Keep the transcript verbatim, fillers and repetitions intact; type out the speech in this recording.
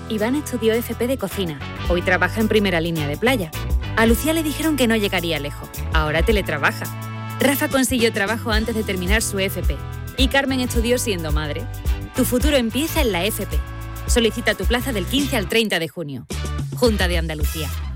Iván estudió F P de cocina. Hoy trabaja en primera línea de playa. A Lucía le dijeron que no llegaría lejos. Ahora teletrabaja. Rafa consiguió trabajo antes de terminar su F P. Y Carmen estudió siendo madre. Tu futuro empieza en la F P. Solicita tu plaza del quince al treinta de junio. Junta de Andalucía.